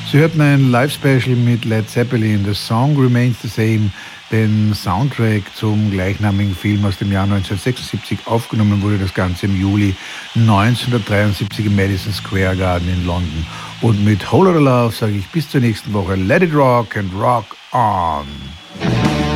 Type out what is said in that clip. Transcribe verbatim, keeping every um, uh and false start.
Sie hörten ein Live-Special mit Led Zeppelin. The Song Remains the Same, den Soundtrack zum gleichnamigen Film aus dem Jahr neunzehnhundertsechsundsiebzig. Aufgenommen wurde das Ganze im Juli neunzehnhundertdreiundsiebzig im Madison Square Garden in London. Und mit Whole Lotta Love sage ich bis zur nächsten Woche. Let it rock and rock on.